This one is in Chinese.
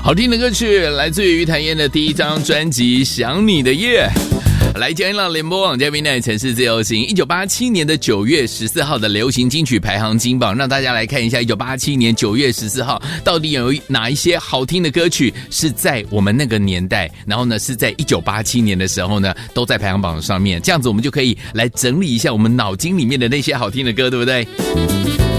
好听的歌曲来自于于谭燕的第一张专辑《想你的夜》。来，江音浪联播网嘉宾呢，城市自由行1987年的9月14号的流行金曲排行金榜，让大家来看一下1987年9月14号到底有哪一些好听的歌曲是在我们那个年代，然后呢是在1987年的时候呢都在排行榜上面，这样子我们就可以来整理一下我们脑筋里面的那些好听的歌，对不对？